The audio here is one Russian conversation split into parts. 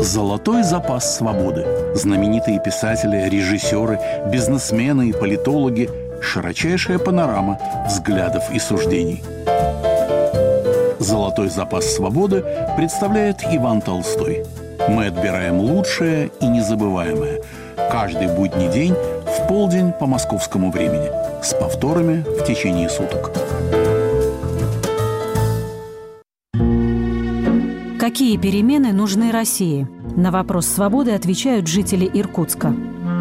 Золотой запас свободы. Знаменитые писатели, режиссеры, бизнесмены и политологи. Широчайшая панорама взглядов и суждений. Золотой запас свободы представляет Иван Толстой. Мы отбираем лучшее и незабываемое. Каждый будний день в полдень по московскому времени. С повторами в течение суток. Какие перемены нужны России? На вопрос свободы отвечают жители Иркутска.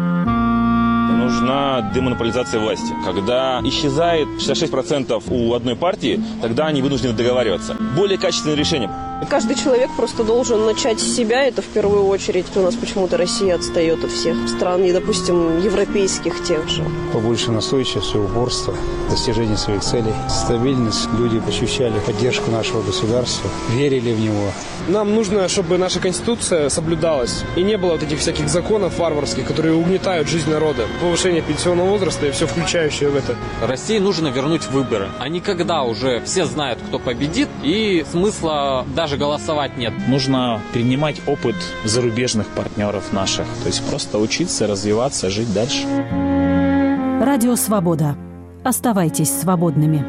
Нужна демонополизация власти. Когда исчезает 66% у одной партии, тогда они вынуждены договариваться. Более качественное решение. Каждый человек просто должен начать с себя, это в первую очередь. У нас почему-то Россия отстает от всех стран, и, допустим, европейских тех же. Побольше настойчивости, упорства, достижения своих целей, стабильность. Люди ощущали поддержку нашего государства, верили в него. Нам нужно, чтобы наша Конституция соблюдалась, и не было вот этих всяких законов варварских, которые угнетают жизнь народа. Повышение пенсионного возраста и все включающее в это. России нужно вернуть выборы. А не когда уже все знают, кто победит, и смысла даже голосовать нет. Нужно перенимать опыт зарубежных партнеров наших. То есть просто учиться, развиваться, жить дальше. Радио «Свобода». Оставайтесь свободными.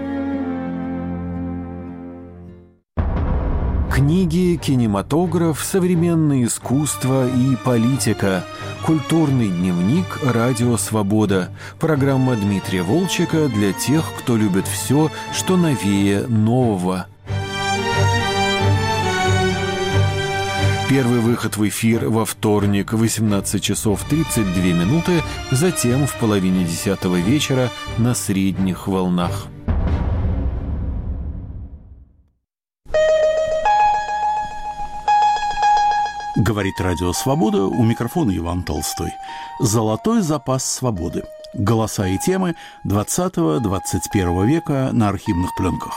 Книги, кинематограф, современное искусство и политика. Культурный дневник «Радио Свобода». Программа Дмитрия Волчека для тех, кто любит все, что новее нового. Первый выход в эфир во вторник, 18 часов 32 минуты, затем в половине 10 вечера на средних волнах. Говорит Радио Свобода, у микрофона Иван Толстой. Золотой запас свободы. Голоса и темы 20-21 века на архивных пленках.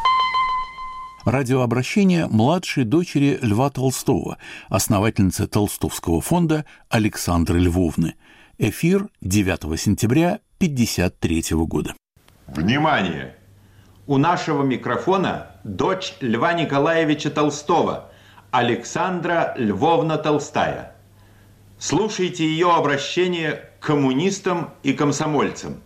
Радиообращение младшей дочери Льва Толстого, основательницы Толстовского фонда Александры Львовны. Эфир 9 сентября 1953 года. Внимание! У нашего микрофона дочь Льва Николаевича Толстого, Александра Львовна Толстая. Слушайте ее обращение к коммунистам и комсомольцам.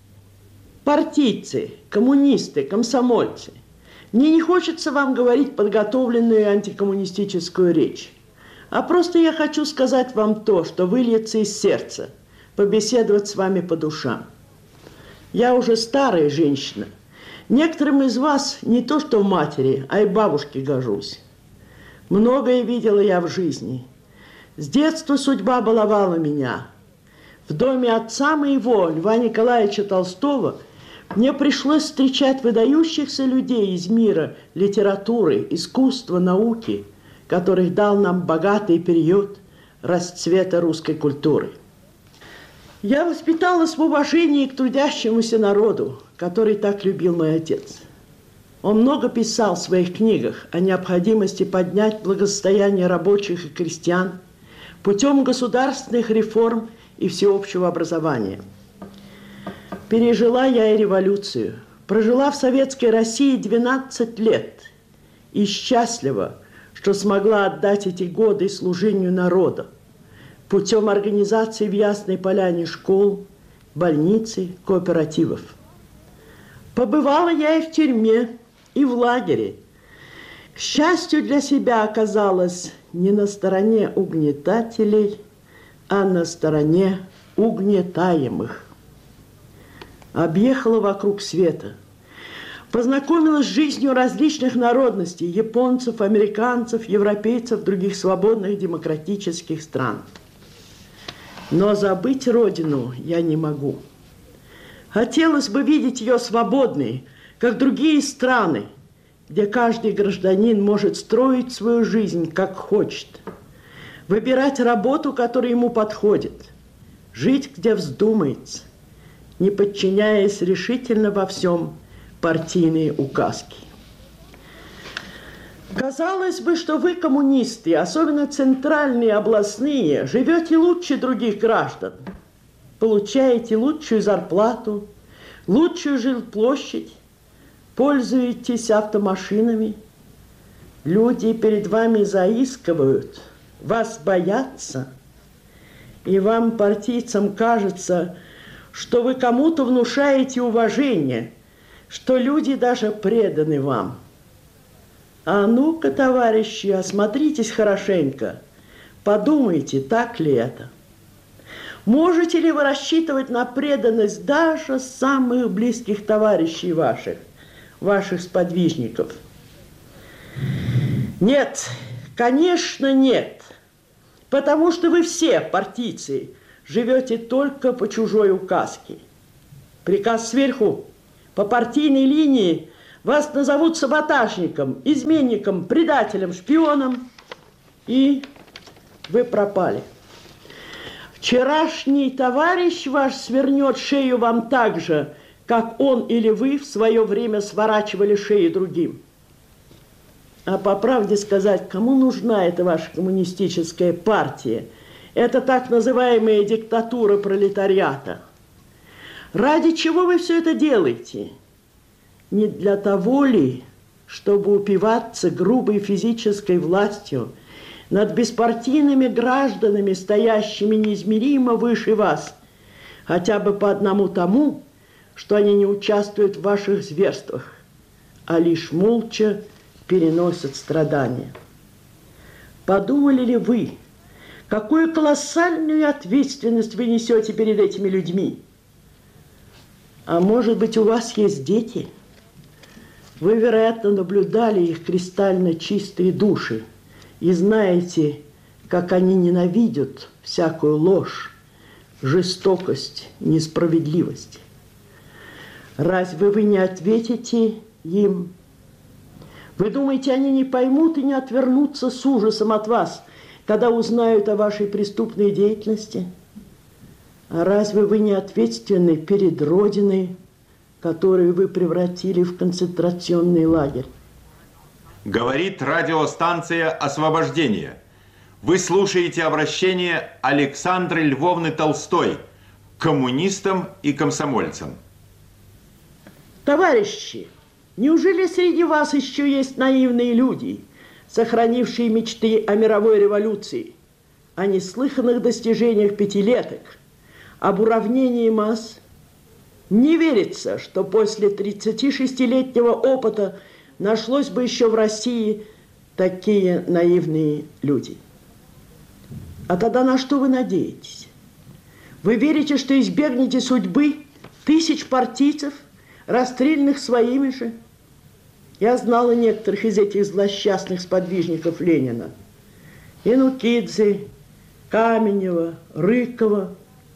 Партийцы, коммунисты, комсомольцы, мне не хочется вам говорить подготовленную антикоммунистическую речь, а просто я хочу сказать вам то, что выльется из сердца, побеседовать с вами по душам. Я уже старая женщина. Некоторым из вас не то что в матери, а и бабушке гожусь. Многое видела я в жизни. С детства судьба баловала меня. В доме отца моего, Льва Николаевича Толстого, мне пришлось встречать выдающихся людей из мира литературы, искусства, науки, которых дал нам богатый период расцвета русской культуры. Я воспиталась в уважении к трудящемуся народу, который так любил мой отец. Он много писал в своих книгах о необходимости поднять благосостояние рабочих и крестьян путем государственных реформ и всеобщего образования. Пережила я и революцию, прожила в Советской России 12 лет и счастлива, что смогла отдать эти годы служению народу путем организации в Ясной Поляне школ, больницы, кооперативов. Побывала я и в тюрьме, и в лагере. К счастью для себя оказалась не на стороне угнетателей, а на стороне угнетаемых. Объехала вокруг света, познакомилась с жизнью различных народностей, японцев, американцев, европейцев, других свободных демократических стран. Но забыть родину я не могу. Хотелось бы видеть ее свободной, как другие страны, где каждый гражданин может строить свою жизнь, как хочет, выбирать работу, которая ему подходит, жить, где вздумается, не подчиняясь решительно во всем партийные указки. Казалось бы, что вы, коммунисты, особенно центральные, областные, живете лучше других граждан, получаете лучшую зарплату, лучшую жилплощадь, пользуетесь автомашинами. Люди перед вами заискивают, Вас боятся, и вам, партийцам, кажется, что вы кому-то внушаете уважение, что люди даже преданы вам. А ну-ка, товарищи, осмотритесь хорошенько, подумайте, так ли это. Можете ли вы рассчитывать на преданность даже самых близких товарищей ваших сподвижников? Нет, конечно, нет. Потому что вы все, партийцы, живете только по чужой указке. Приказ сверху, по партийной линии вас назовут саботажником, изменником, предателем, шпионом, и вы пропали. Вчерашний товарищ ваш свернет шею вам так же, как он или вы в свое время сворачивали шеи другим. А по правде сказать, кому нужна эта ваша коммунистическая партия? Это так называемая диктатура пролетариата. Ради чего вы все это делаете? Не для того ли, чтобы упиваться грубой физической властью над беспартийными гражданами, стоящими неизмеримо выше вас, хотя бы по одному тому, что они не участвуют в ваших зверствах, а лишь молча переносят страдания? Подумали ли вы, какую колоссальную ответственность вы несете перед этими людьми? А может быть, у вас есть дети? Вы, вероятно, наблюдали их кристально чистые души и знаете, как они ненавидят всякую ложь, жестокость, несправедливость. Разве вы не ответите им? Вы думаете, они не поймут и не отвернутся с ужасом от вас, когда узнают о вашей преступной деятельности? А разве вы не ответственны перед Родиной, которую вы превратили в концентрационный лагерь? Говорит радиостанция «Освобождение». Вы слушаете обращение Александры Львовны Толстой к коммунистам и комсомольцам. Товарищи, неужели среди вас еще есть наивные люди, сохранившие мечты о мировой революции, о неслыханных достижениях пятилеток, об уравнении масс? Не верится, что после 36-летнего опыта нашлось бы еще в России такие наивные люди. А тогда на что вы надеетесь? Вы верите, что избегнете судьбы тысяч партийцев, расстрелянных своими же? Я знала некоторых из этих злосчастных сподвижников Ленина. Янукидзе, Каменева, Рыкова.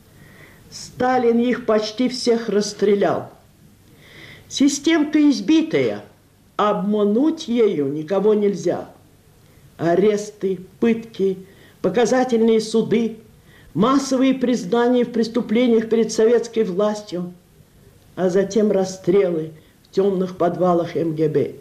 Сталин их почти всех расстрелял. Системка избитая, обмануть ею никого нельзя. Аресты, пытки, показательные суды, массовые признания в преступлениях перед советской властью, а затем расстрелы в темных подвалах МГБ.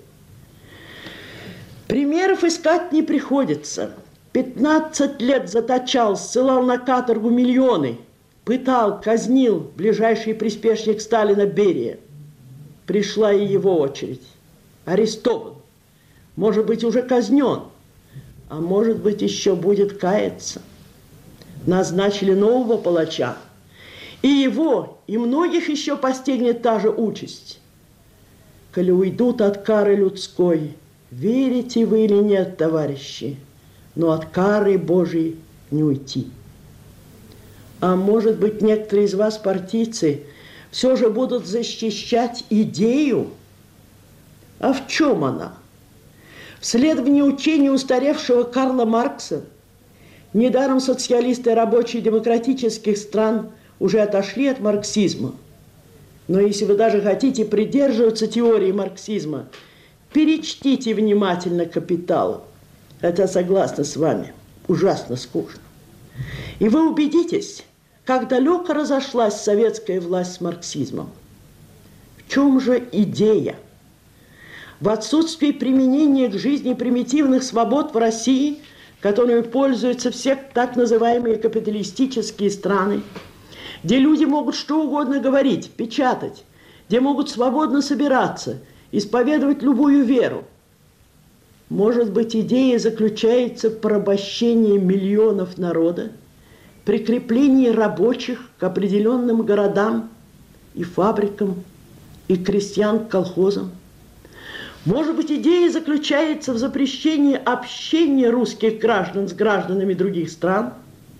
Примеров искать не приходится. 15 лет заточал, ссылал на каторгу миллионы, пытал, казнил ближайший приспешник Сталина Берия. Пришла и его очередь. Арестован. Может быть, уже казнен. А может быть, еще будет каяться. Назначили нового палача. И его, и многих еще постигнет та же участь. Коли уйдут от кары людской, верите вы или нет, товарищи, но от кары Божией не уйти. А может быть, некоторые из вас, партийцы, все же будут защищать идею? А в чем она? В следовании учению устаревшего Карла Маркса. Недаром социалисты рабочие демократических стран уже отошли от марксизма. Но если вы даже хотите придерживаться теории марксизма, перечтите внимательно «Капитал». Хотя, согласна с вами, ужасно скучно. И вы убедитесь, как далеко разошлась советская власть с марксизмом. В чем же идея? В отсутствии применения к жизни примитивных свобод в России, которыми пользуются все так называемые капиталистические страны, где люди могут что угодно говорить, печатать, где могут свободно собираться, исповедовать любую веру. Может быть, идея заключается в порабощении миллионов народа, прикреплении рабочих к определенным городам и фабрикам, и крестьян к колхозам. Может быть, идея заключается в запрещении общения русских граждан с гражданами других стран.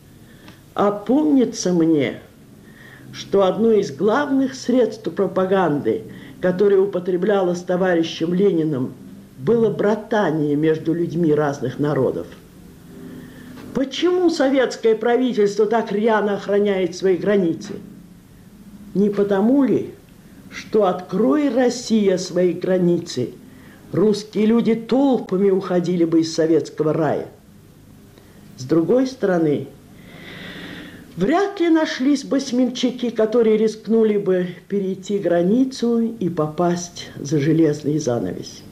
А помнится мне, что одно из главных средств пропаганды, которое употреблялось товарищем Лениным, было братание между людьми разных народов. Почему советское правительство так рьяно охраняет свои границы? Не потому ли, что, открой Россия свои границы, русские люди толпами уходили бы из советского рая? С другой стороны, вряд ли нашлись бы смельчаки, которые рискнули бы перейти границу и попасть за железный занавес.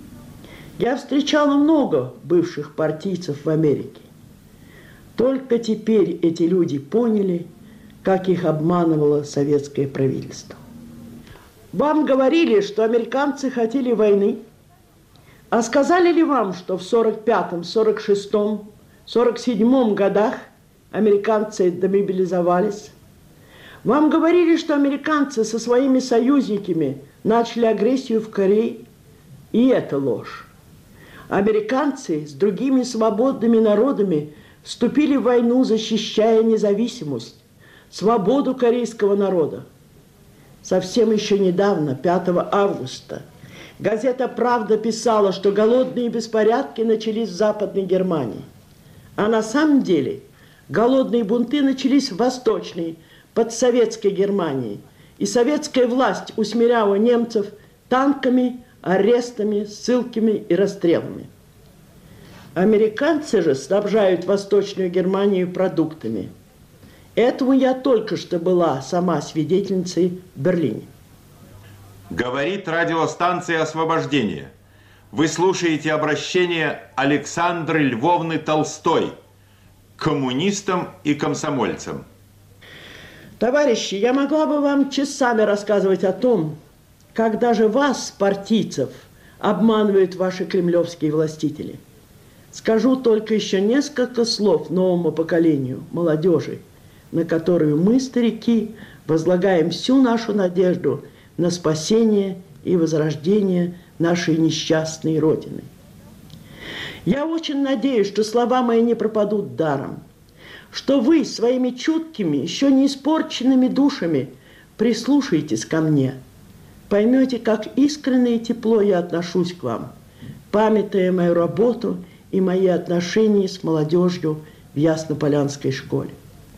Я встречала много бывших партийцев в Америке. Только теперь эти люди поняли, как их обманывало советское правительство. Вам говорили, что американцы хотели войны. А сказали ли вам, что в 45-м, 46-м, 47-м годах американцы демобилизовались? Вам говорили, что американцы со своими союзниками начали агрессию в Корее? И это ложь. Американцы с другими свободными народами вступили в войну, защищая независимость, свободу корейского народа. Совсем еще недавно, 5 августа, газета «Правда» писала, что голодные беспорядки начались в Западной Германии. А на самом деле голодные бунты начались в Восточной, под советской Германией. И советская власть усмиряла немцев танками, арестами, ссылками и расстрелами. Американцы же снабжают Восточную Германию продуктами. Этому я только что была сама свидетельницей в Берлине. Говорит радиостанция «Освобождение». Вы слушаете обращение Александры Львовны Толстой к коммунистам и комсомольцам. Товарищи, я могла бы вам часами рассказывать о том, как даже вас, партийцев, обманывают ваши кремлевские властители. Скажу только еще несколько слов новому поколению, молодежи, на которую мы, старики, возлагаем всю нашу надежду на спасение и возрождение нашей несчастной Родины. Я очень надеюсь, что слова мои не пропадут даром, что вы своими чуткими, еще не испорченными душами прислушаетесь ко мне, поймете, как искренне и тепло я отношусь к вам, памятуя мою работу и мои отношения с молодежью в Яснополянской школе.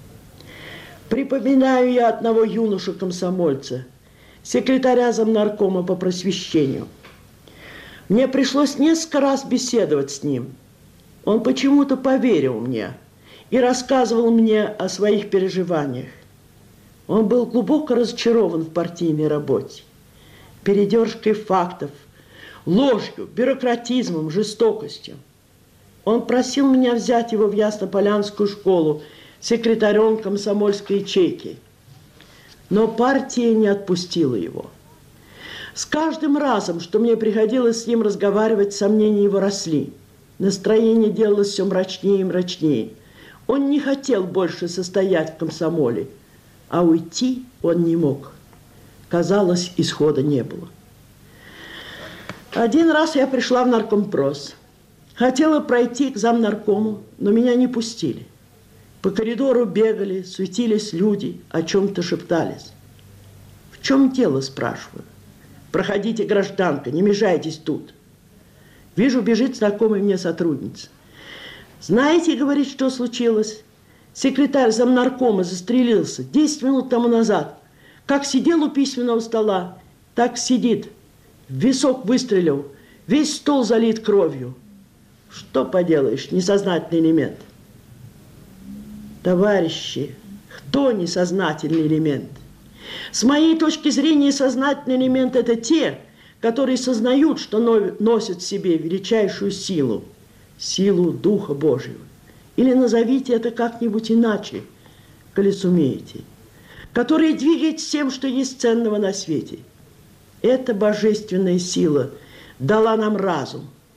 Припоминаю я одного юношу-комсомольца, секретаря замнаркома по просвещению. Мне пришлось несколько раз беседовать с ним. Он почему-то поверил мне и рассказывал мне о своих переживаниях. Он был глубоко разочарован в партийной работе, передержкой фактов, ложью, бюрократизмом, жестокостью. Он просил меня взять его в Яснополянскую школу секретарем комсомольской ячейки. Но партия не отпустила его. С каждым разом, что мне приходилось с ним разговаривать, сомнения его росли. Настроение делалось все мрачнее и мрачнее. Он не хотел больше состоять в комсомоле, а уйти он не мог. Казалось, исхода не было. Один раз я пришла в наркомпрос. Хотела пройти к замнаркому, но меня не пустили. По коридору бегали, суетились люди, о чем-то шептались. «В чем дело?» – спрашиваю. «Проходите, гражданка, не мешайтесь тут». Вижу, бежит знакомая мне сотрудница. «Знаете, — говорит, — что случилось? Секретарь замнаркома застрелился 10 минут тому назад. Как сидел у письменного стола, так сидит. В висок выстрелил, весь стол залит кровью». Что поделаешь, несознательный элемент. Товарищи, кто несознательный элемент? С моей точки зрения, сознательный элемент – это те, которые сознают, что носят в себе величайшую силу, силу Духа Божьего. Или назовите это как-нибудь иначе, коли сумеете. Которые двигают всем, что есть ценного на свете. Эта божественная сила дала нам разум.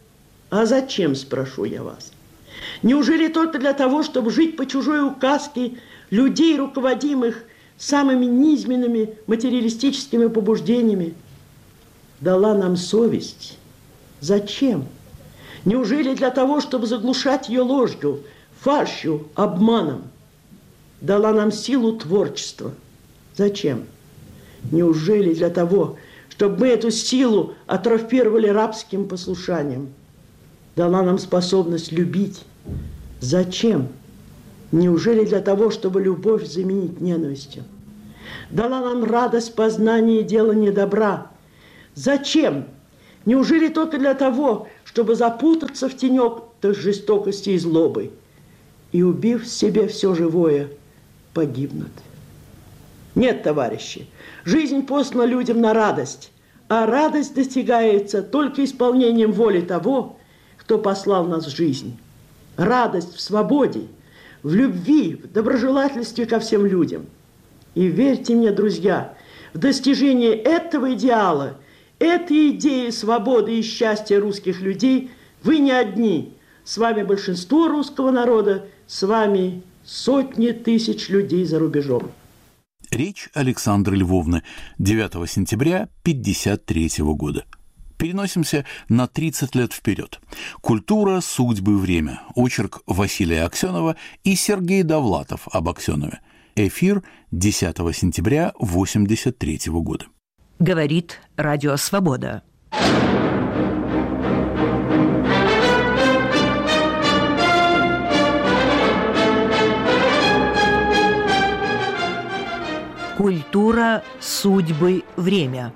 А зачем, спрошу я вас? Неужели только для того, чтобы жить по чужой указке людей, руководимых самыми низменными материалистическими побуждениями? Дала нам совесть. Зачем? Неужели для того, чтобы заглушать ее ложью, фальшью, обманом? Дала нам силу творчества. Зачем? Неужели для того, чтобы мы эту силу атрофировали рабским послушанием? Дала нам способность любить. Зачем? Неужели для того, чтобы любовь заменить ненавистью? Дала нам радость познания и делания добра. Зачем? Неужели только для того, чтобы запутаться в тенек жестокости и злобы и, убив в себе все живое, погибнуть? Нет, товарищи, жизнь послана людям на радость, а радость достигается только исполнением воли того, кто послал нас в жизнь. Радость в свободе, в любви, в доброжелательстве ко всем людям. И верьте мне, друзья, в достижение этого идеала, этой идеи свободы и счастья русских людей вы не одни. С вами большинство русского народа, с вами сотни тысяч людей за рубежом. Речь Александры Львовны 9 сентября 1953 года. Переносимся на 30 лет вперед. Культура, судьбы, время. Очерк Василия Аксенова и Сергей Довлатов об Аксенове. Эфир 10 сентября 1983 года. Говорит Радио Свобода. Культура, судьбы, время.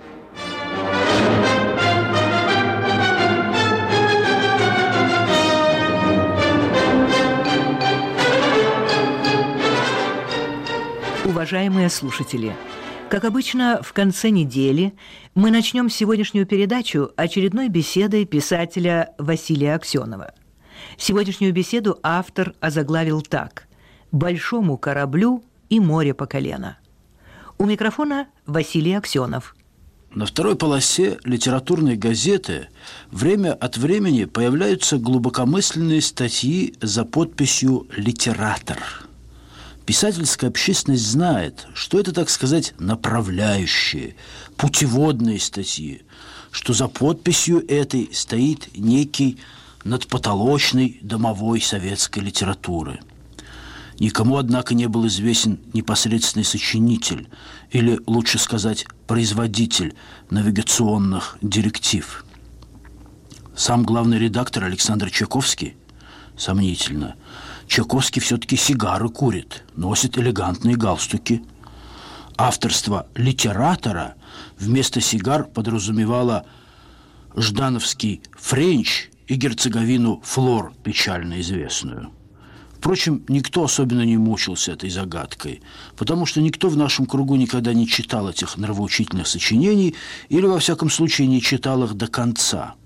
Уважаемые слушатели, как обычно, в конце недели мы начнем сегодняшнюю передачу очередной беседой писателя Василия Аксенова. Сегодняшнюю беседу автор озаглавил так: «Большому кораблю и море по колено». У микрофона Василий Аксенов. На второй полосе литературной газеты время от времени появляются глубокомысленные статьи за подписью «Литератор». Писательская общественность знает, что это, так сказать, направляющие, путеводные статьи, что за подписью этой стоит некий надпотолочный домовой советской литературы. Никому, однако, не был известен непосредственный сочинитель, или, лучше сказать, производитель навигационных директив. Сам главный редактор Александр Чайковский, сомнительно, Чайковский все-таки сигары курит, носит элегантные галстуки. Авторство литератора вместо сигар подразумевало ждановский френч и герцеговину Флор, печально известную. Впрочем, никто особенно не мучился этой загадкой, потому что никто в нашем кругу никогда не читал этих нравоучительных сочинений или, во всяком случае, не читал их до конца.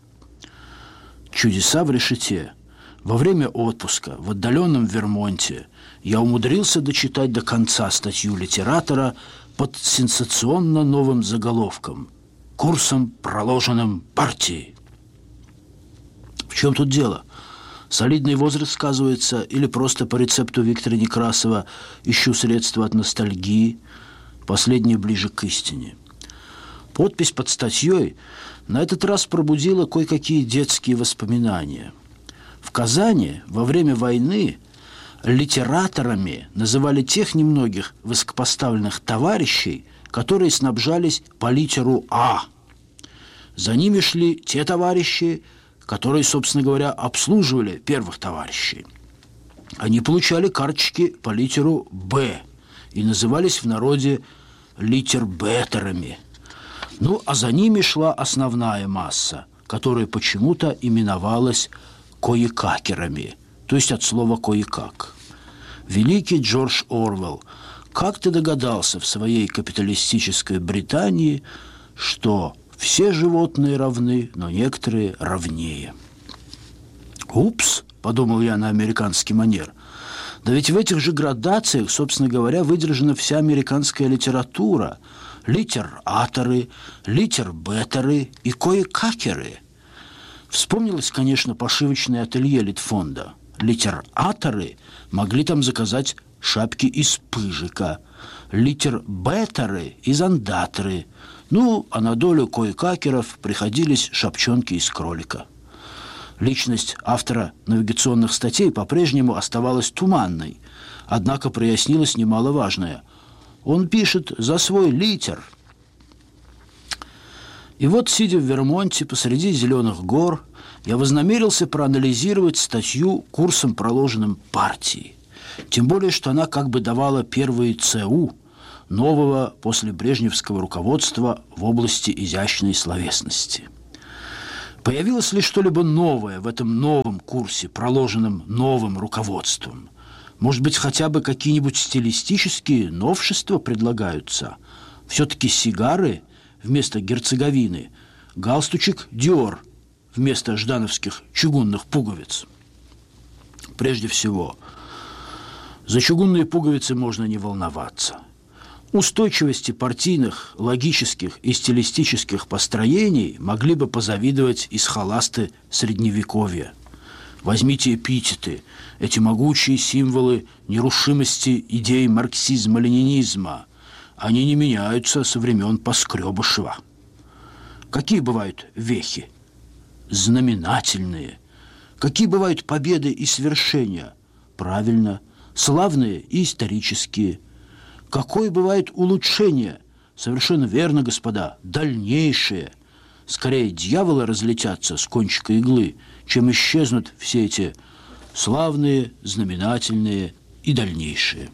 «Чудеса в решете». Во время отпуска в отдаленном Вермонте я умудрился дочитать до конца статью литератора под сенсационно новым заголовком «Курсом, проложенным партией». В чем тут дело? Солидный возраст сказывается или просто по рецепту Виктора Некрасова ищу средства от ностальгии, последнее ближе к истине. Подпись под статьей на этот раз пробудила кое-какие детские воспоминания. В Казани во время войны литераторами называли тех немногих высокопоставленных товарищей, которые снабжались по литеру «А». За ними шли те товарищи, которые, собственно говоря, обслуживали первых товарищей. Они получали карточки по литеру «Б» и назывались в народе литербетерами. Ну, а за ними шла основная масса, которая почему-то именовалась коекакерами, то есть от слова «кое-как». Великий Джордж Орвелл, как ты догадался в своей капиталистической Британии, что все животные равны, но некоторые равнее? «Упс», – подумал я на американский манер, да ведь в этих же градациях, собственно говоря, выдержана вся американская литература – литераторы, литербетеры и коекакеры. Вспомнилось, конечно, пошивочное ателье Литфонда. Литераторы могли там заказать шапки из пыжика, литербеторы из андаторы. Ну, а на долю кое-какеров приходились шапчонки из кролика. Личность автора навигационных статей по-прежнему оставалась туманной, однако прояснилось немаловажное. Он пишет за свой литер. И вот, сидя в Вермонте посреди зеленых гор, я вознамерился проанализировать статью курсом, проложенным партией. Тем более, что она как бы давала первые ЦУ нового после брежневского руководства в области изящной словесности. Появилось ли что-либо новое в этом новом курсе, проложенном новым руководством? Может быть, хотя бы какие-нибудь стилистические новшества предлагаются? Все-таки сигары вместо герцеговины, галстучек Диор вместо ждановских чугунных пуговиц. Прежде всего, за чугунные пуговицы можно не волноваться. Устойчивости партийных, логических и стилистических построений могли бы позавидовать и схоласты Средневековья. Возьмите эпитеты, эти могучие символы нерушимости идей марксизма-ленинизма. Они не меняются со времен Поскребышева. Какие бывают вехи? Знаменательные. Какие бывают победы и свершения? Правильно, славные и исторические. Какое бывает улучшение? Совершенно верно, господа, дальнейшее. Скорее дьяволы разлетятся с кончика иглы, чем исчезнут все эти славные, знаменательные и дальнейшие.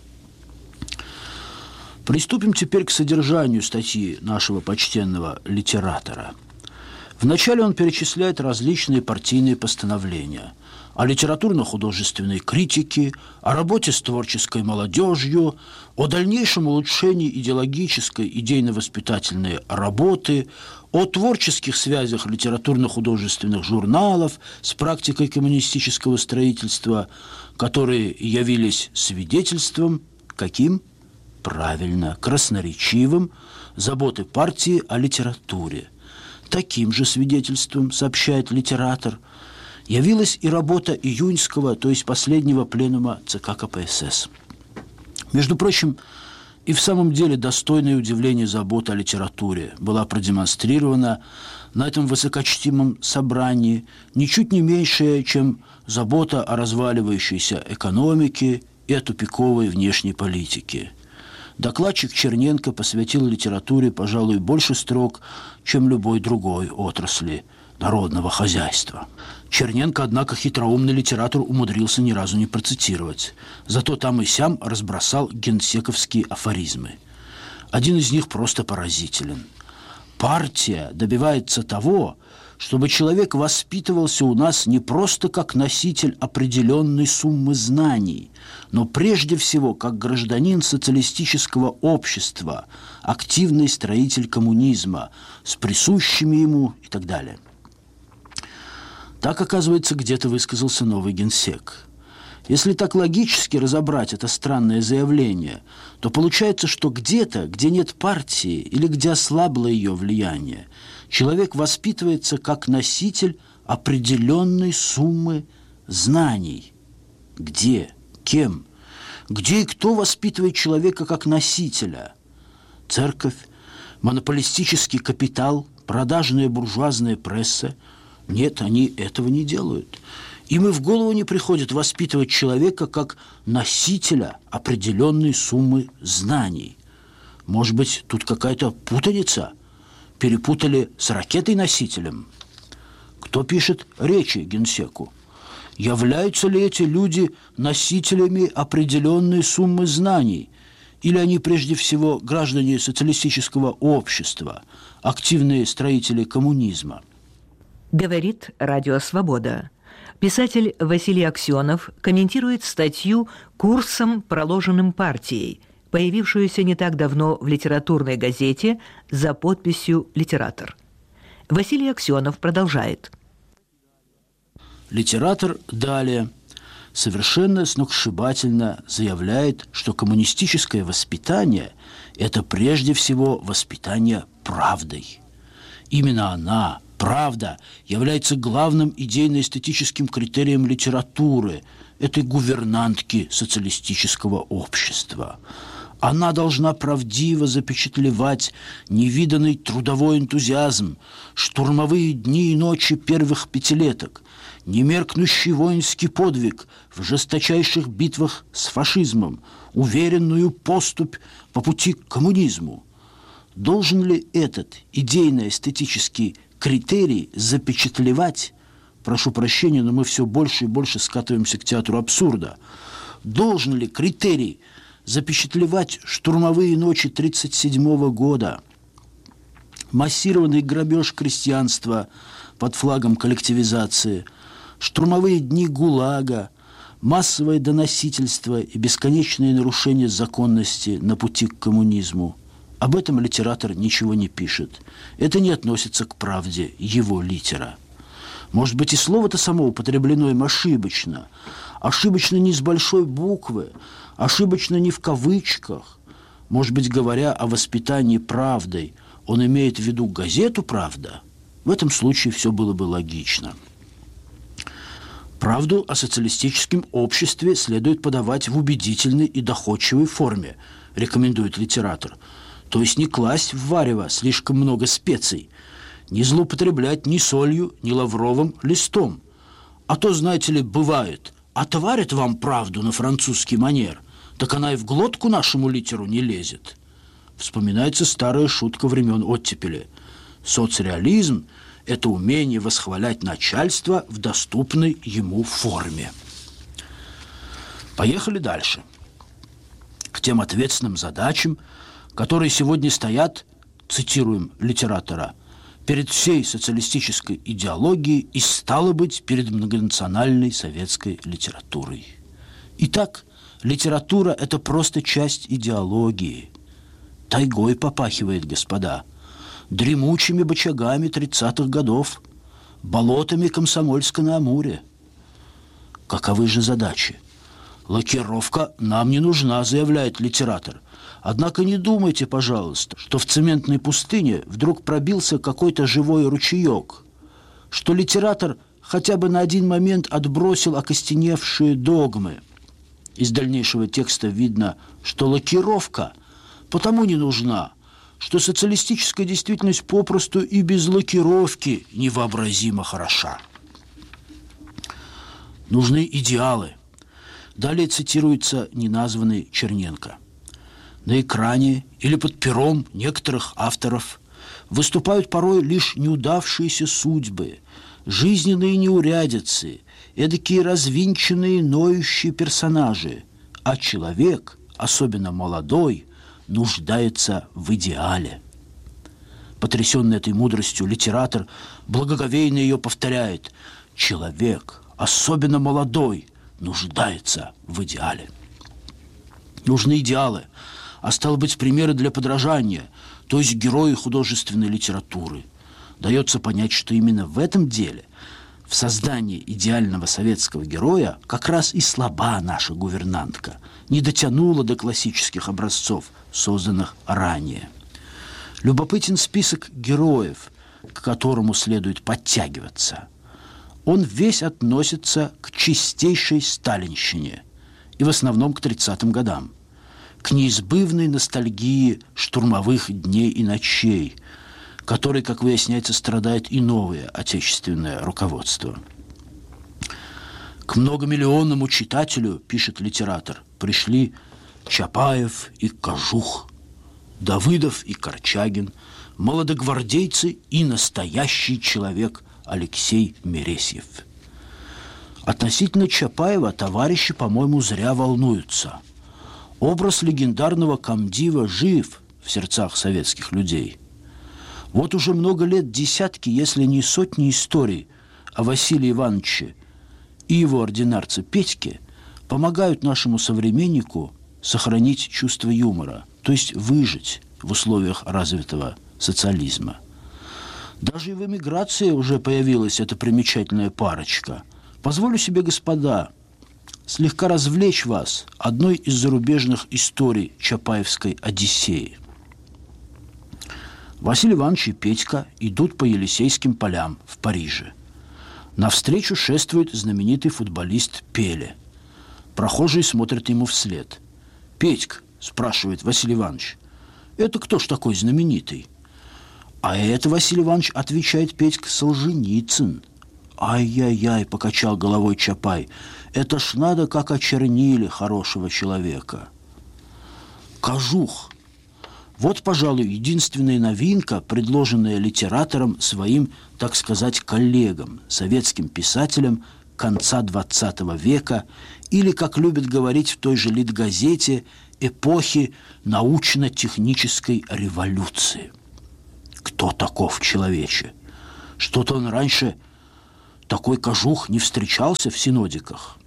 Приступим теперь к содержанию статьи нашего почтенного литератора. Вначале он перечисляет различные партийные постановления о литературно-художественной критике, о работе с творческой молодежью, о дальнейшем улучшении идеологической, идейно-воспитательной работы, о творческих связях литературно-художественных журналов с практикой коммунистического строительства, которые явились свидетельством, каким? Правильно, красноречивым, заботы партии о литературе. Таким же свидетельством, сообщает литератор, явилась и работа июньского, то есть последнего пленума ЦК КПСС. Между прочим, и в самом деле достойное удивление забота о литературе была продемонстрирована на этом высокочтимом собрании, ничуть не меньшая, чем забота о разваливающейся экономике и о тупиковой внешней политике. Докладчик Черненко посвятил литературе, пожалуй, больше строк, чем любой другой отрасли народного хозяйства. Черненко, однако, хитроумный литератор умудрился ни разу не процитировать. Зато там и сям разбросал генсековские афоризмы. Один из них просто поразителен. Партия добивается того, чтобы человек воспитывался у нас не просто как носитель определенной суммы знаний, но прежде всего как гражданин социалистического общества, активный строитель коммунизма, с присущими ему и так далее. Так, оказывается, где-то высказался новый генсек. Если так логически разобрать это странное заявление, то получается, что где-то, где нет партии или где ослабло ее влияние, человек воспитывается как носитель определенной суммы знаний. Где? Кем? Где и кто воспитывает человека как носителя? Церковь, монополистический капитал, продажная буржуазная пресса? Нет, они этого не делают. Им и в голову не приходит воспитывать человека как носителя определенной суммы знаний. Может быть, тут какая-то путаница? Перепутали с ракетой-носителем? Кто пишет речи генсеку? Являются ли эти люди носителями определенной суммы знаний? Или они прежде всего граждане социалистического общества, активные строители коммунизма? Говорит Радио Свобода. Писатель Василий Аксенов комментирует статью «Курсом, проложенным партией», появившуюся не так давно в литературной газете за подписью «Литератор». Василий Аксенов продолжает. Литератор далее совершенно сногсшибательно заявляет, что коммунистическое воспитание – это прежде всего воспитание правдой. Именно она, Правда является главным идейно-эстетическим критерием литературы этой гувернантки социалистического общества. Она должна правдиво запечатлевать невиданный трудовой энтузиазм, штурмовые дни и ночи первых пятилеток, немеркнущий воинский подвиг в жесточайших битвах с фашизмом, уверенную поступь по пути к коммунизму. Должен ли этот идейно-эстетический критерий запечатлевать, прошу прощения, но мы все больше и больше скатываемся к театру абсурда, должен ли критерий запечатлевать штурмовые ночи 1937 года, массированный грабеж крестьянства под флагом коллективизации, штурмовые дни ГУЛАГа, массовое доносительство и бесконечные нарушения законности на пути к коммунизму? Об этом литератор ничего не пишет. Это не относится к правде его литера. Может быть, и слово-то само употреблено им ошибочно. Ошибочно не с большой буквы, ошибочно не в кавычках. Может быть, говоря о воспитании правдой, он имеет в виду газету «Правда»? В этом случае все было бы логично. Правду о социалистическом обществе следует подавать в убедительной и доходчивой форме, рекомендует литератор. То есть не класть в варево слишком много специй, не злоупотреблять ни солью, ни лавровым листом. А то, знаете ли, бывает, отварят вам правду на французский манер, так она и в глотку нашему литеру не лезет. Вспоминается старая шутка времен оттепели. Соцреализм – это умение восхвалять начальство в доступной ему форме. Поехали дальше. К тем ответственным задачам, которые сегодня стоят, цитируем литератора, перед всей социалистической идеологией и, стало быть, перед многонациональной советской литературой. Итак, литература – это просто часть идеологии. Тайгой попахивает, господа, дремучими бочагами 30-х годов, болотами Комсомольска-на-Амуре. Каковы же задачи? Лакировка нам не нужна, заявляет литератор. Однако не думайте, пожалуйста, что в цементной пустыне вдруг пробился какой-то живой ручеек, что литератор хотя бы на один момент отбросил окостеневшие догмы. Из дальнейшего текста видно, что лакировка потому не нужна, что социалистическая действительность попросту и без лакировки невообразимо хороша. Нужны идеалы. Далее цитируется неназванный Черненко. На экране или под пером некоторых авторов выступают порой лишь неудавшиеся судьбы, жизненные неурядицы, эдакие развинченные, ноющие персонажи, а человек, особенно молодой, нуждается в идеале. Потрясенный этой мудростью литератор благоговейно ее повторяет: человек, особенно молодой, нуждается в идеале. Нужны идеалы, а стало быть, примеры для подражания, то есть герои художественной литературы. Дается понять, что именно в этом деле, в создании идеального советского героя, как раз и слаба наша гувернантка, не дотянула до классических образцов, созданных ранее. Любопытен список героев, к которому следует подтягиваться. Он весь относится к чистейшей сталинщине и в основном к 30-м годам, к неизбывной ностальгии штурмовых дней и ночей, которой, как выясняется, страдает и новое отечественное руководство. К многомиллионному читателю, пишет литератор, пришли Чапаев и Кожух, Давыдов и Корчагин, молодогвардейцы и настоящий человек Алексей Мересьев. Относительно Чапаева товарищи, по-моему, зря волнуются. Образ легендарного комдива жив в сердцах советских людей. Вот уже много лет десятки, если не сотни историй о Василии Ивановиче и его ординарце Петьке помогают нашему современнику сохранить чувство юмора, то есть выжить в условиях развитого социализма. Даже и в эмиграции уже появилась эта примечательная парочка. Позволю себе, господа, слегка развлечь вас одной из зарубежных историй Чапаевской «Одиссеи». Василий Иванович и Петька идут по Елисейским полям в Париже. Навстречу шествует знаменитый футболист Пеле. Прохожие смотрят ему вслед. «Петька», – спрашивает Василий Иванович, – «это кто ж такой знаменитый?» «А это, Василий Иванович, – отвечает Петька, – Солженицын». «Ай-яй-яй», – покачал головой Чапай, – «это ж надо, как очернили хорошего человека». Кожух. Вот, пожалуй, единственная новинка, предложенная литератором своим, так сказать, коллегам, советским писателям конца XX века или, как любят говорить в той же Литгазете, эпохи научно-технической революции. Кто таков человече? Что-то он раньше, такой кожух, не встречался в синодиках.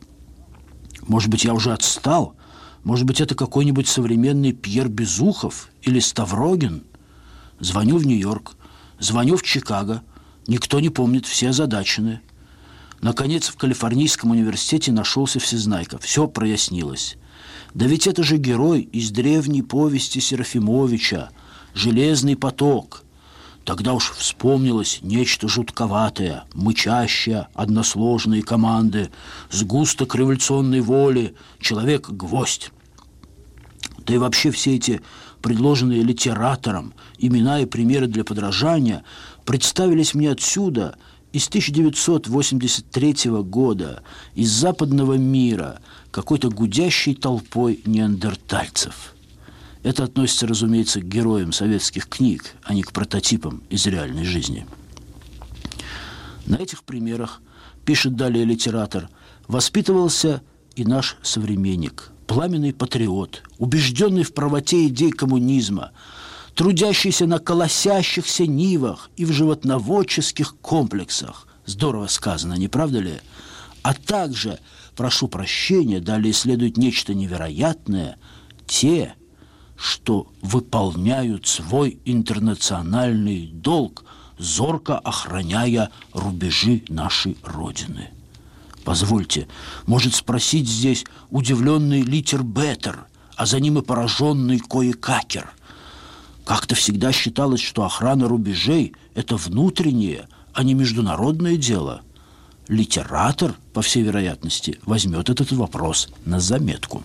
Может быть, я уже отстал? Может быть, это какой-нибудь современный Пьер Безухов или Ставрогин? Звоню в Нью-Йорк, звоню в Чикаго. Никто не помнит, все озадачены. Наконец, в Калифорнийском университете нашелся всезнайка. Все прояснилось. Да ведь это же герой из древней повести Серафимовича «Железный поток». Тогда уж вспомнилось нечто жутковатое, мычащее, односложные команды, сгусток революционной воли, человек-гвоздь. Да и вообще все эти предложенные литератором имена и примеры для подражания представились мне отсюда, из 1983 года, из западного мира, какой-то гудящей толпой неандертальцев. Это относится, разумеется, к героям советских книг, а не к прототипам из реальной жизни. На этих примерах, пишет далее литератор, воспитывался и наш современник, пламенный патриот, убежденный в правоте идей коммунизма, трудящийся на колосящихся нивах и в животноводческих комплексах. Здорово сказано, не правда ли? А также, прошу прощения, далее следует нечто невероятное, те, что выполняют свой интернациональный долг, зорко охраняя рубежи нашей Родины. Позвольте, может спросить здесь удивленный Литербеттер, а за ним и пораженный Коекакер. Как-то всегда считалось, что охрана рубежей – это внутреннее, а не международное дело. Литератор, по всей вероятности, возьмет этот вопрос на заметку.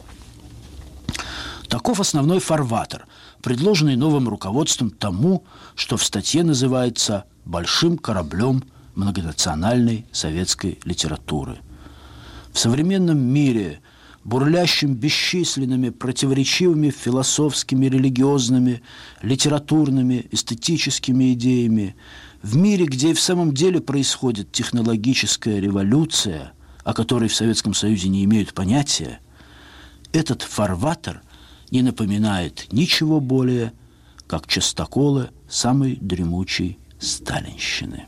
Таков основной фарватер, предложенный новым руководством тому, что в статье называется «большим кораблем многонациональной советской литературы». В современном мире, бурлящим бесчисленными противоречивыми философскими, религиозными, литературными, эстетическими идеями, в мире, где и в самом деле происходит технологическая революция, о которой в Советском Союзе не имеют понятия, этот фарватер не напоминает ничего более, как частоколы самой дремучей сталинщины.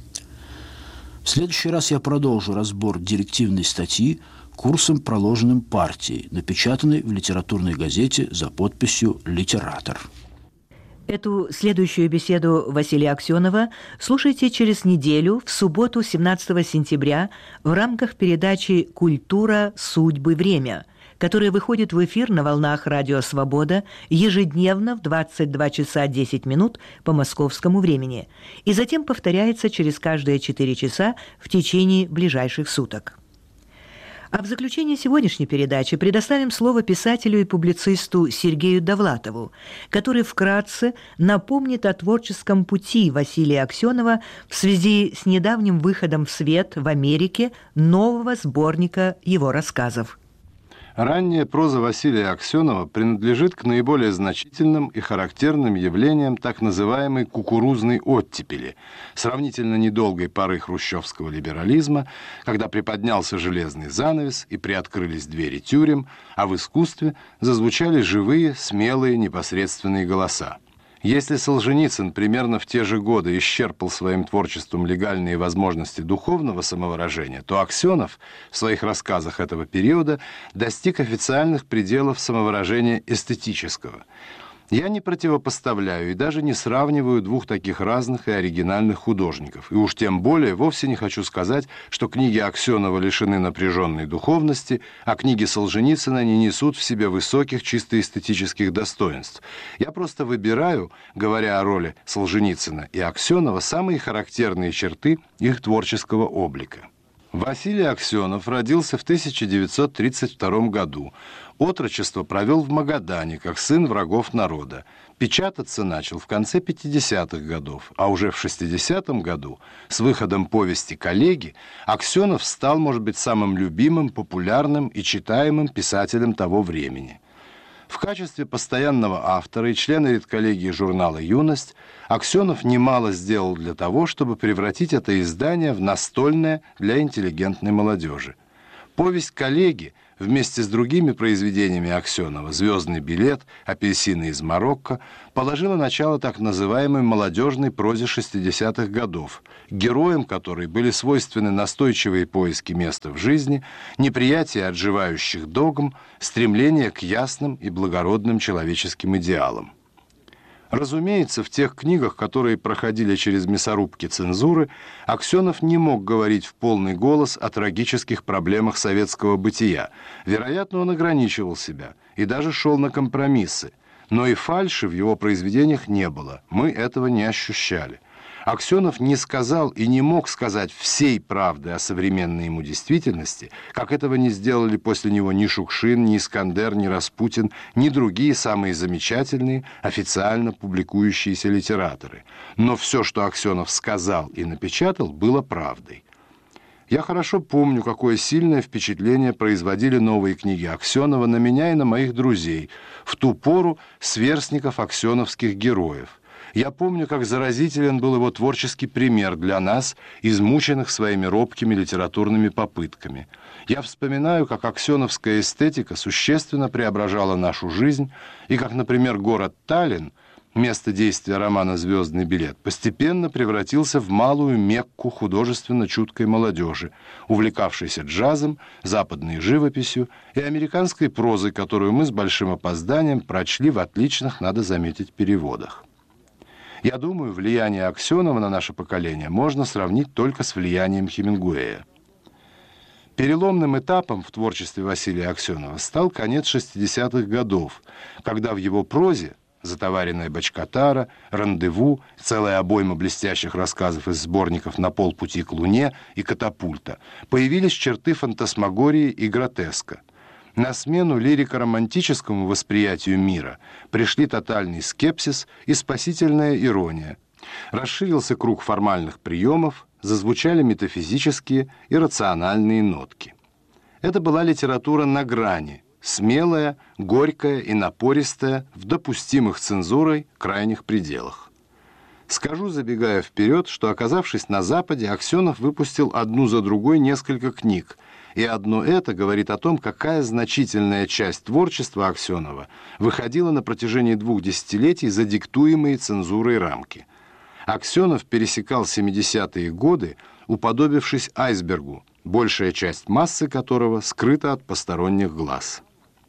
В следующий раз я продолжу разбор директивной статьи курсом, проложенным партией, напечатанной в литературной газете за подписью «Литератор». Эту следующую беседу Василия Аксенова слушайте через неделю, в субботу, 17 сентября, в рамках передачи «Культура, судьбы, время», которая выходит в эфир на волнах «Радио Свобода» ежедневно в 22 часа 10 минут по московскому времени и затем повторяется через каждые 4 часа в течение ближайших суток. А в заключение сегодняшней передачи предоставим слово писателю и публицисту Сергею Довлатову, который вкратце напомнит о творческом пути Василия Аксенова в связи с недавним выходом в свет в Америке нового сборника его рассказов. Ранняя проза Василия Аксенова принадлежит к наиболее значительным и характерным явлениям так называемой кукурузной оттепели, сравнительно недолгой поры хрущевского либерализма, когда приподнялся железный занавес и приоткрылись двери тюрем, а в искусстве зазвучали живые, смелые, непосредственные голоса. Если Солженицын примерно в те же годы исчерпал своим творчеством легальные возможности духовного самовыражения, то Аксенов в своих рассказах этого периода достиг официальных пределов самовыражения эстетического. Я не противопоставляю и даже не сравниваю двух таких разных и оригинальных художников. И уж тем более вовсе не хочу сказать, что книги Аксенова лишены напряженной духовности, а книги Солженицына не несут в себе высоких чисто эстетических достоинств. Я просто выбираю, говоря о роли Солженицына и Аксенова, самые характерные черты их творческого облика. Василий Аксенов родился в 1932 году. Отрочество провел в Магадане, как сын врагов народа. Печататься начал в конце 50-х годов, а уже в 60-м году, с выходом повести «Коллеги», Аксенов стал, может быть, самым любимым, популярным и читаемым писателем того времени. В качестве постоянного автора и члена редколлегии журнала «Юность» Аксенов немало сделал для того, чтобы превратить это издание в настольное для интеллигентной молодежи. Повесть «Коллеги» вместе с другими произведениями Аксенова «Звездный билет», «Апельсины из Марокко» положила начало так называемой молодежной прозе 60-х годов, героям которой были свойственны настойчивые поиски места в жизни, неприятие отживающих догм, стремление к ясным и благородным человеческим идеалам. Разумеется, в тех книгах, которые проходили через мясорубки цензуры, Аксенов не мог говорить в полный голос о трагических проблемах советского бытия. Вероятно, он ограничивал себя и даже шел на компромиссы. Но и фальши в его произведениях не было, мы этого не ощущали. Аксенов не сказал и не мог сказать всей правды о современной ему действительности, как этого не сделали после него ни Шукшин, ни Искандер, ни Распутин, ни другие самые замечательные, официально публикующиеся литераторы. Но все, что Аксенов сказал и напечатал, было правдой. Я хорошо помню, какое сильное впечатление производили новые книги Аксенова на меня и на моих друзей, в ту пору сверстников аксеновских героев. Я помню, как заразителен был его творческий пример для нас, измученных своими робкими литературными попытками. Я вспоминаю, как аксеновская эстетика существенно преображала нашу жизнь, и как, например, город Таллин, место действия романа «Звездный билет», постепенно превратился в малую Мекку художественно чуткой молодежи, увлекавшейся джазом, западной живописью и американской прозой, которую мы с большим опозданием прочли в отличных, надо заметить, переводах. Я думаю, влияние Аксенова на наше поколение можно сравнить только с влиянием Хемингуэя. Переломным этапом в творчестве Василия Аксенова стал конец 60-х годов, когда в его прозе «Затоваренная бочкатара», «Рандеву», целая обойма блестящих рассказов из сборников «На полпути к Луне» и «Катапульта» появились черты фантасмагории и гротеска. На смену лирико-романтическому восприятию мира пришли тотальный скепсис и спасительная ирония. Расширился круг формальных приемов, зазвучали метафизические и рациональные нотки. Это была литература на грани, смелая, горькая и напористая в допустимых цензурой крайних пределах. Скажу, забегая вперед, что, оказавшись на Западе, Аксенов выпустил одну за другой несколько книг, и одно это говорит о том, какая значительная часть творчества Аксенова выходила на протяжении 2 десятилетий за диктуемые цензурой рамки. Аксенов пересекал 70-е годы, уподобившись айсбергу, большая часть массы которого скрыта от посторонних глаз.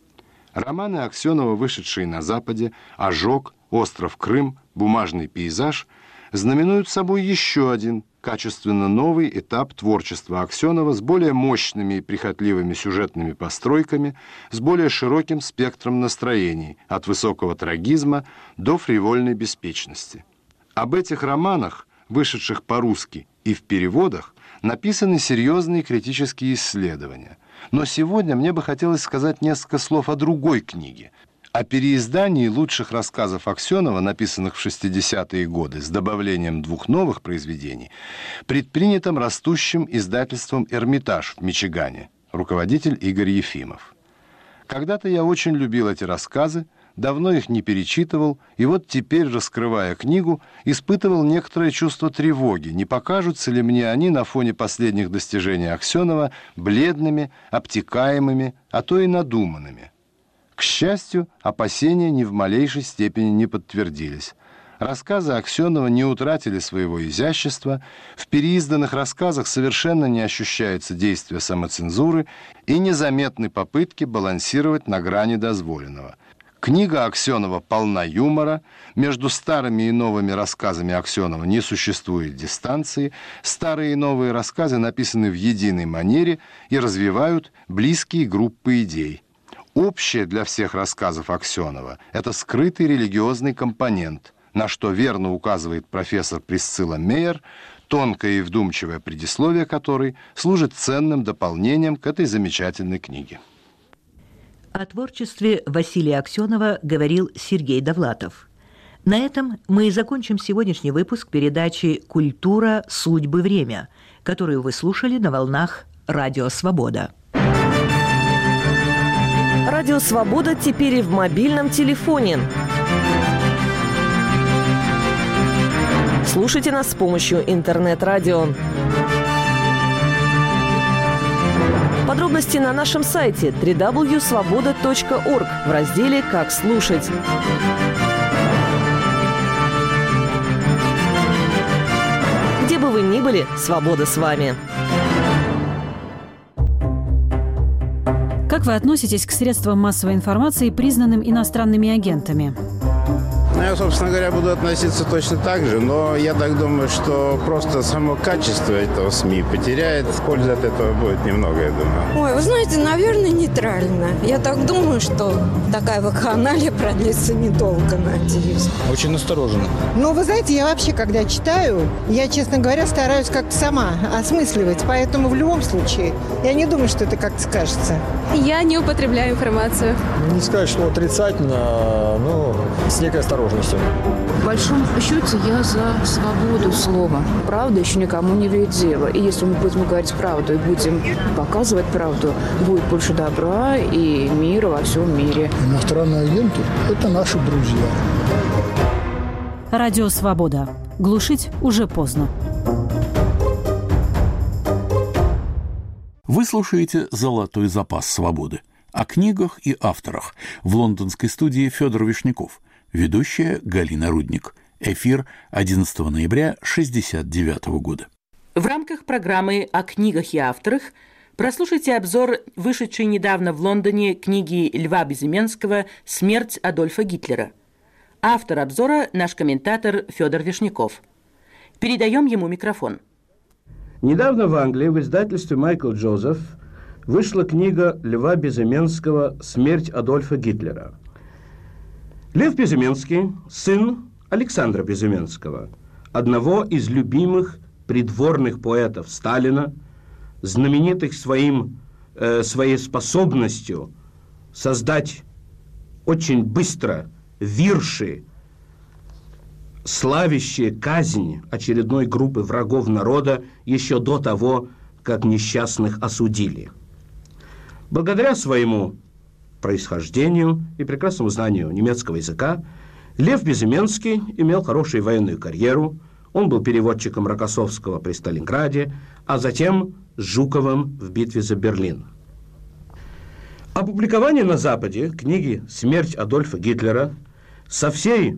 Романы Аксенова, вышедшие на Западе, «Ожог», «Остров Крым», «Бумажный пейзаж», знаменуют собой еще один качественно новый этап творчества Аксенова с более мощными и прихотливыми сюжетными постройками, с более широким спектром настроений, от высокого трагизма до фривольной беспечности. Об этих романах, вышедших по-русски и в переводах, написаны серьезные критические исследования. Но сегодня мне бы хотелось сказать несколько слов о другой книге, о переиздании лучших рассказов Аксенова, написанных в 60-е годы, с добавлением 2 новых произведений, предпринятым растущим издательством «Эрмитаж» в Мичигане, руководитель Игорь Ефимов. Когда-то я очень любил эти рассказы, давно их не перечитывал, и вот теперь, раскрывая книгу, испытывал некоторое чувство тревоги, не покажутся ли мне они на фоне последних достижений Аксенова бледными, обтекаемыми, а то и надуманными. К счастью, опасения ни в малейшей степени не подтвердились. Рассказы Аксенова не утратили своего изящества, в переизданных рассказах совершенно не ощущается действие самоцензуры и незаметны попытки балансировать на грани дозволенного. Книга Аксенова полна юмора, между старыми и новыми рассказами Аксенова не существует дистанции, старые и новые рассказы написаны в единой манере и развивают близкие группы идей. Общее для всех рассказов Аксенова – это скрытый религиозный компонент, на что верно указывает профессор Присцилла Мейер, тонкое и вдумчивое предисловие которой служит ценным дополнением к этой замечательной книге. О творчестве Василия Аксенова говорил Сергей Довлатов. На этом мы и закончим сегодняшний выпуск передачи «Культура, судьбы, время», которую вы слушали на волнах «Радио Свобода». «Радио Свобода» теперь и в мобильном телефоне. Слушайте нас с помощью интернет-радио. Подробности на нашем сайте www.svoboda.org в разделе «Как слушать». Где бы вы ни были, свобода с вами. Как вы относитесь к средствам массовой информации, признанным иностранными агентами? Я, собственно говоря, буду относиться точно так же, но я так думаю, что просто само качество этого СМИ потеряет. Пользы от этого будет немного, я думаю. Ой, вы знаете, наверное, нейтрально. Я так думаю, что такая вакханалия продлится недолго, надеюсь. Очень настороженно. Ну, вы знаете, я вообще, когда читаю, я, честно говоря, стараюсь как-то сама осмысливать. Поэтому в любом случае я не думаю, что это как-то скажется. Я не употребляю информацию. Не сказать, что отрицательно, но с некой осторожностью. В большом счете я за свободу слова. Правда еще никому не вредила. И если мы будем говорить правду и будем показывать правду, будет больше добра и мира во всем мире. Иностранные агенты – это наши друзья. Радио «Свобода». Глушить уже поздно. Вы слушаете «Золотой запас свободы». О книгах и авторах. В лондонской студии Федор Вишняков. Ведущая Галина Рудник. Эфир 11 ноября 1969 года. В рамках программы о книгах и авторах прослушайте обзор вышедшей недавно в Лондоне книги Льва Безыменского «Смерть Адольфа Гитлера». Автор обзора – наш комментатор Федор Вишняков. Передаем ему микрофон. Недавно в Англии в издательстве «Майкл Джозеф» вышла книга Льва Безыменского «Смерть Адольфа Гитлера». Лев Безыменский – сын Александра Безыменского, одного из любимых придворных поэтов Сталина, знаменитых своей способностью создать очень быстро вирши, славящие казнь очередной группы врагов народа еще до того, как несчастных осудили. Благодаря своему происхождению и прекрасному знанию немецкого языка Лев Безыменский имел хорошую военную карьеру. Он был переводчиком Рокоссовского при Сталинграде, а затем Жуковым в битве за Берлин. Опубликование на Западе книги «Смерть Адольфа Гитлера» со всей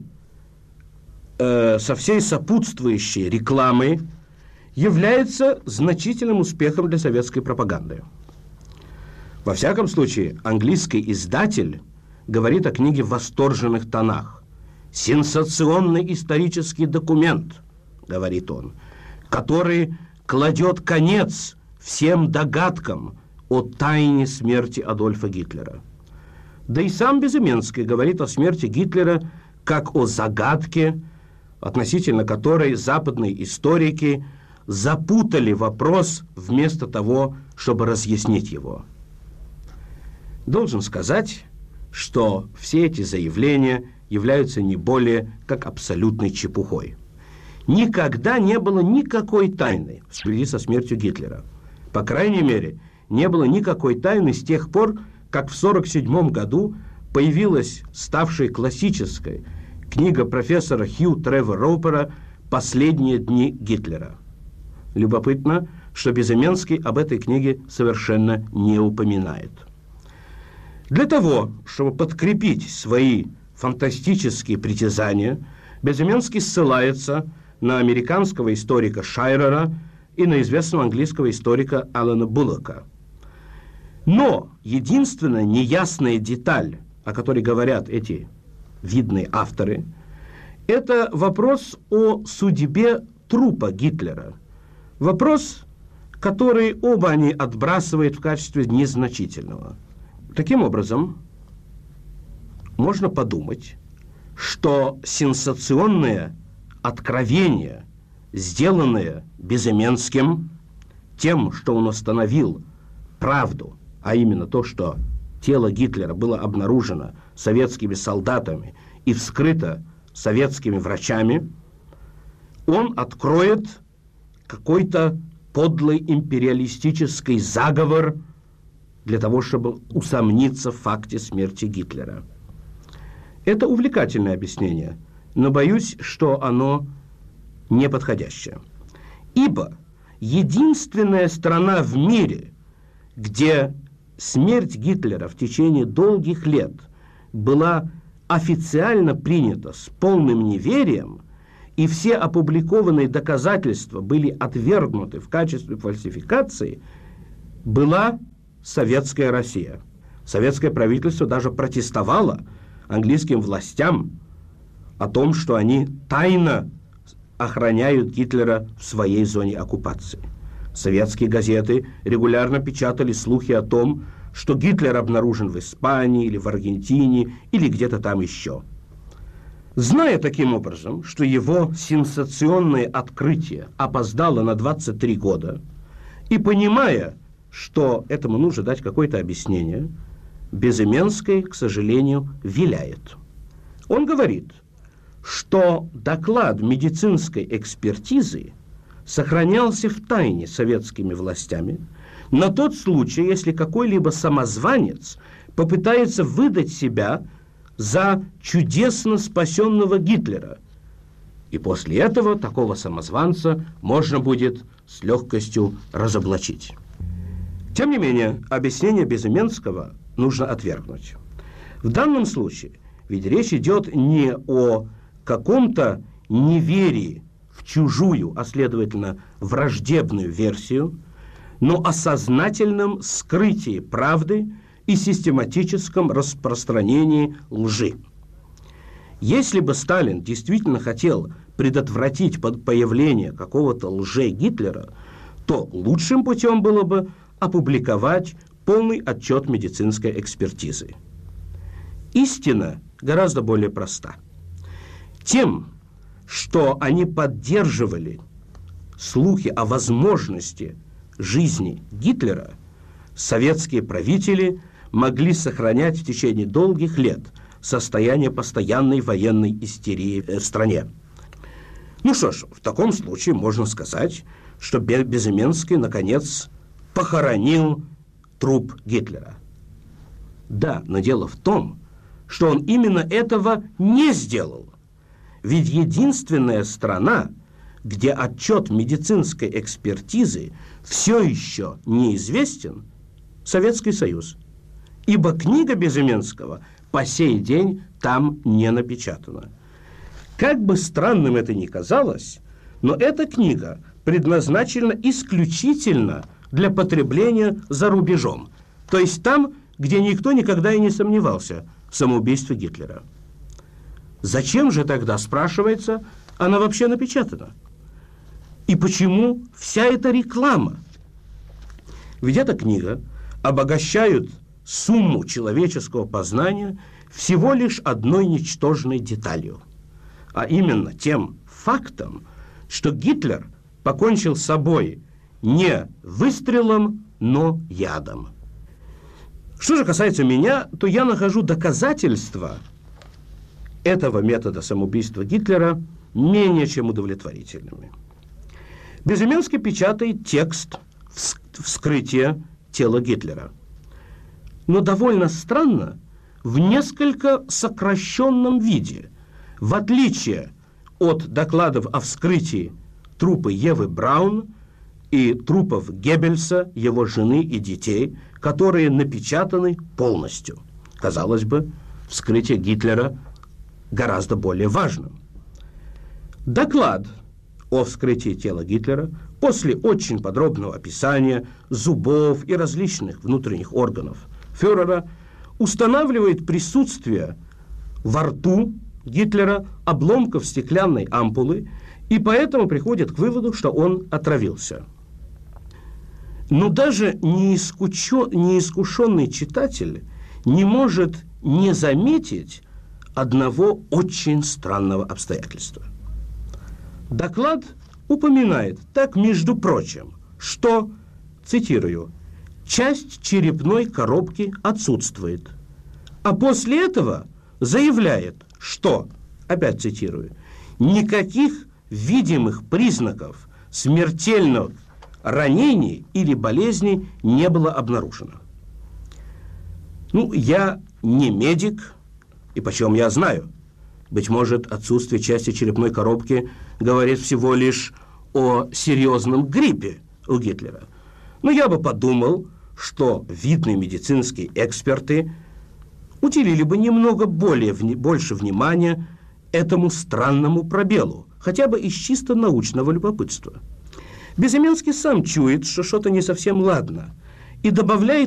сопутствующей рекламой является значительным успехом для советской пропаганды. Во всяком случае, английский издатель говорит о книге в восторженных тонах. «Сенсационный исторический документ», — говорит он, «который кладет конец всем догадкам о тайне смерти Адольфа Гитлера». Да и сам Безыменский говорит о смерти Гитлера как о загадке, относительно которой западные историки запутали вопрос вместо того, чтобы разъяснить его. Должен сказать, что все эти заявления являются не более как абсолютной чепухой. Никогда не было никакой тайны в связи со смертью Гитлера. По крайней мере, не было никакой тайны с тех пор, как в 1947 году появилась ставшая классической книга профессора Хью Тревор Роупера «Последние дни Гитлера». Любопытно, что Безыменский об этой книге совершенно не упоминает. Для того, чтобы подкрепить свои фантастические притязания, Безыменский ссылается на американского историка Шайрера и на известного английского историка Алана Буллока. Но единственная неясная деталь о которой говорят эти видные авторы, это вопрос о судьбе трупа Гитлера. Вопрос, который оба они отбрасывают в качестве незначительного. Таким образом, можно подумать, что сенсационное откровение, сделанное Безыменским, тем, что он установил правду, а именно то, что тело Гитлера было обнаружено советскими солдатами и вскрыто советскими врачами, он откроет какой-то подлый империалистический заговор для того, чтобы усомниться в факте смерти Гитлера. Это увлекательное объяснение, но боюсь, что оно неподходящее. Ибо единственная страна в мире, где смерть Гитлера в течение долгих лет была официально принята с полным неверием, и все опубликованные доказательства были отвергнуты в качестве фальсификации, была Советская Россия. Советское правительство даже протестовало английским властям о том, что они тайно охраняют Гитлера в своей зоне оккупации. Советские газеты регулярно печатали слухи о том, что Гитлер обнаружен в Испании или в Аргентине или где-то там еще. Зная таким образом, что его сенсационное открытие опоздало на 23 года, и понимая, что этому нужно дать какое-то объяснение, Безыменский, к сожалению, виляет. Он говорит, что доклад медицинской экспертизы сохранялся в тайне советскими властями на тот случай, если какой-либо самозванец попытается выдать себя за чудесно спасенного Гитлера. И после этого такого самозванца можно будет с легкостью разоблачить. Тем не менее, объяснение Безыменского нужно отвергнуть. В данном случае ведь речь идет не о каком-то неверии в чужую, а следовательно враждебную версию, но о сознательном скрытии правды и систематическом распространении лжи. Если бы Сталин действительно хотел предотвратить появление какого-то лже-Гитлера, то лучшим путем было бы опубликовать полный отчет медицинской экспертизы. Истина гораздо более проста. Тем, что они поддерживали слухи о возможности жизни Гитлера, советские правители могли сохранять в течение долгих лет состояние постоянной военной истерии в стране. Ну что ж, в таком случае можно сказать, что Безыменский, наконец, похоронил труп Гитлера. Да, но дело в том, что он именно этого не сделал. Ведь единственная страна, где отчет медицинской экспертизы все еще неизвестен, Советский Союз. Ибо книга Безыменского по сей день там не напечатана. Как бы странным это ни казалось, но эта книга предназначена исключительно для потребления за рубежом, то есть там, где никто никогда и не сомневался в самоубийстве Гитлера. Зачем же тогда, спрашивается, она вообще напечатана? И почему вся эта реклама? Ведь эта книга обогащает сумму человеческого познания всего лишь одной ничтожной деталью, а именно тем фактом, что Гитлер покончил с собой не выстрелом, но ядом. Что же касается меня, то я нахожу доказательства этого метода самоубийства Гитлера менее чем удовлетворительными. Безыменский печатает текст вскрытия тела Гитлера. Но довольно странно, в несколько сокращенном виде, в отличие от докладов о вскрытии трупа Евы Браун и трупов Геббельса, его жены и детей, которые напечатаны полностью. Казалось бы, вскрытие Гитлера гораздо более важным. Доклад о вскрытии тела Гитлера после очень подробного описания зубов и различных внутренних органов фюрера устанавливает присутствие во рту Гитлера обломков стеклянной ампулы и поэтому приходит к выводу, что он отравился. Но даже неискушенный читатель не может не заметить одного очень странного обстоятельства. Доклад упоминает, так между прочим, что, цитирую, «часть черепной коробки отсутствует», а после этого заявляет, что, опять цитирую, «никаких видимых признаков смертельных ранений или болезней не было обнаружено». Ну, я не медик, и почем я знаю? Быть может, отсутствие части черепной коробки говорит всего лишь о серьезном гриппе у Гитлера. Но я бы подумал, что видные медицинские эксперты уделили бы немного больше внимания этому странному пробелу, хотя бы из чисто научного любопытства. Безыменский сам чует, что что-то не совсем ладно, и добавляет